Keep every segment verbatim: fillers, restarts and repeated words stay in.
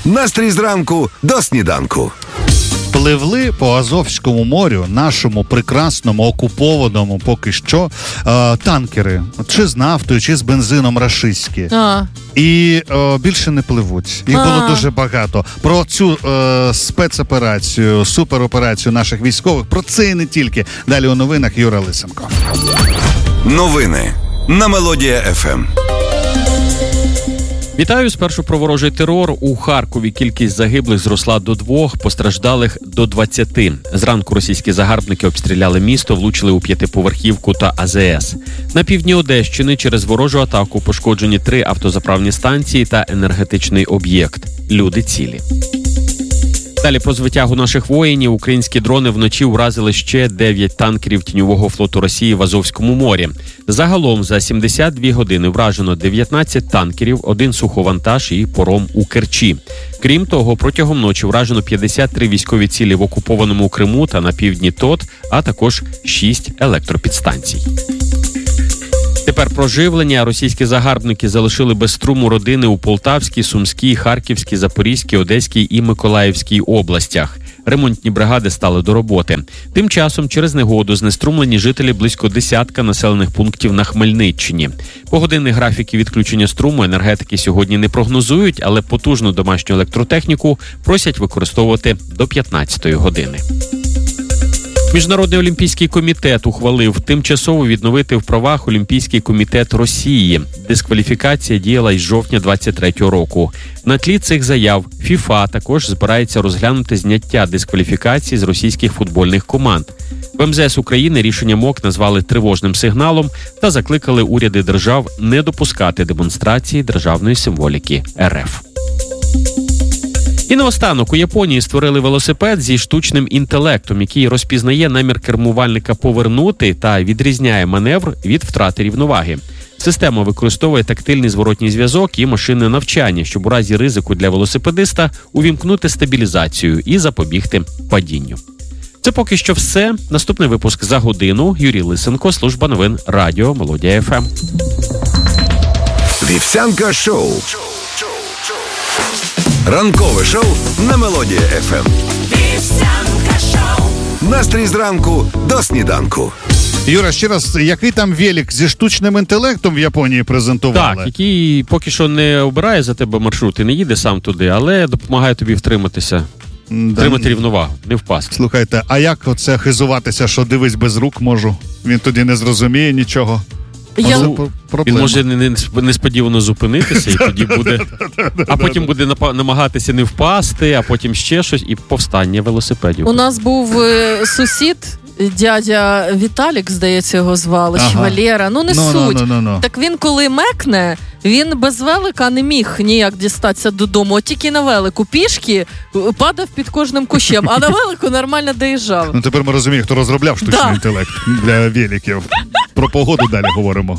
Настрій зранку до сніданку. Пливли по Азовському морю, нашому прекрасному, окупованому поки що, е, танкери. Чи з нафтою, чи з бензином рашистські. А. І е, більше не пливуть. Їх А. було дуже багато. Про цю е, спецоперацію, супероперацію наших військових, про це і не тільки. Далі у новинах Юра Лисенко. Новини на Мелодія еф ем. Вітаю. Спершу про ворожий терор. У Харкові кількість загиблих зросла до двох, постраждалих до двадцяти. Зранку російські загарбники обстріляли місто, влучили у п'ятиповерхівку та а зе ес. На півдні Одещини через ворожу атаку пошкоджені три автозаправні станції та енергетичний об'єкт. Люди цілі. Далі про звитягу наших воїнів. Українські дрони вночі уразили ще дев'ять танкерів тіньового флоту Росії в Азовському морі. Загалом за сімдесят дві години вражено дев'ятнадцять танкерів, один суховантаж і паром у Керчі. Крім того, протягом ночі вражено п'ятдесят три військові цілі в окупованому Криму та на півдні ТОТ, а також шість електропідстанцій. Тепер про живлення. Російські загарбники залишили без струму родини у Полтавській, Сумській, Харківській, Запорізькій, Одеській і Миколаївській областях. Ремонтні бригади стали до роботи. Тим часом через негоду знеструмлені жителі близько десятка населених пунктів на Хмельниччині. Погодинні графіки відключення струму енергетики сьогодні не прогнозують, але потужну домашню електротехніку просять використовувати до п'ятнадцятої години. Міжнародний олімпійський комітет ухвалив тимчасово відновити в правах Олімпійський комітет Росії. Дискваліфікація діяла із жовтня двадцять третього року. На тлі цих заяв ФІФА також збирається розглянути зняття дискваліфікації з російських футбольних команд. В ем зе ес України рішення МОК назвали тривожним сигналом та закликали уряди держав не допускати демонстрації державної символіки ер еф. І наостанок, у Японії створили велосипед зі штучним інтелектом, який розпізнає намір кермувальника повернути та відрізняє маневр від втрати рівноваги. Система використовує тактильний зворотній зв'язок і машинне навчання, щоб у разі ризику для велосипедиста увімкнути стабілізацію і запобігти падінню. Це поки що все. Наступний випуск за годину. Юрій Лисенко, служба новин Радіо Мелодія еф ем. Вівсянка шоу. Ранкове шоу на Мелодія еф ем. Вівсянка шоу. Настрій зранку до сніданку. Юра, ще раз, який там велик зі штучним інтелектом в Японії презентували? Так, який поки що не обирає за тебе маршрут і не їде сам туди, але допомагає тобі втриматися. Да. Тримати рівновагу, не впасти. Слухайте, а як оце хизуватися, що дивись без рук можу? Він тоді не зрозуміє нічого. Я... Може, Він може несподівано зупинитися і тоді буде, а потім буде намагатися не впасти, а потім ще щось і повстання велосипедів. У нас був е, сусід, дядя Віталік, здається, його звали, ага. Чи Валера, ну не no, суть. No, no, no, no. Так він, коли мекне, він без велика не міг ніяк дістатися додому, от тільки на велику пішки падав під кожним кущем, а на велику нормально доїжджав. Ну тепер ми розуміємо, хто розробляв штучний да. інтелект для великів. Про погоду далі говоримо.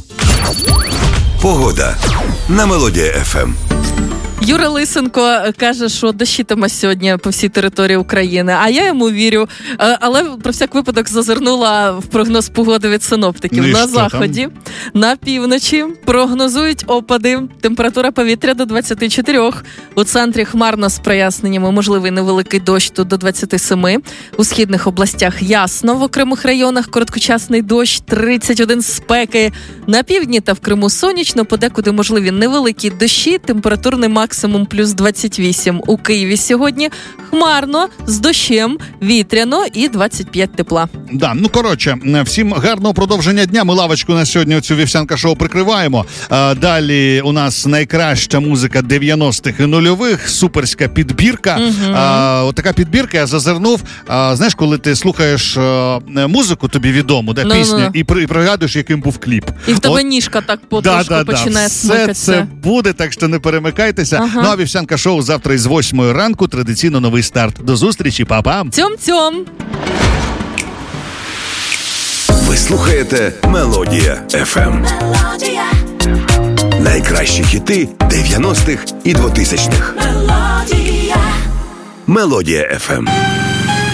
Погода на Мелодія еф ем. Юра Лисенко каже, що дощитиме сьогодні по всій території України, а я йому вірю. Але про всяк випадок зазирнула в прогноз погоди від синоптиків. Ну на заході, там? На півночі прогнозують опади. Температура повітря до двадцять чотири. У центрі хмарно з проясненнями, можливий невеликий дощ тут до двадцять сім. У східних областях ясно, в окремих районах короткочасний дощ, тридцять один спеки. На півдні та в Криму сонячно, подекуди можливі невеликі дощі, температурний максимум плюс двадцять вісім. У Києві сьогодні хмарно, з дощем, вітряно і двадцять п'ять тепла. Да, ну коротше, всім гарного продовження дня. Ми лавочку на сьогодні цю Вівсянка шоу прикриваємо. А, далі у нас найкраща музика дев'яностих і нульових, суперська підбірка. Угу. А, отака підбірка, я зазирнув. А, знаєш, коли ти слухаєш а, музику тобі відому, да, no, пісню, no, no. і, при, і пригадуєш, яким був кліп. І в тебе От, ніжка так потрошку да, да, починає да. смикатися. Все це буде, так що не перемикайтеся. Ага. Ну а Вівсянка шоу завтра із восьмої ранку. Традиційно новий старт. До зустрічі, па-па! Цьом-цьом! Ви слухаєте Мелодія еф ем. Мелодія. Найкращі хіти дев'яностих і двотисячних. Мелодія. Мелодія еф ем.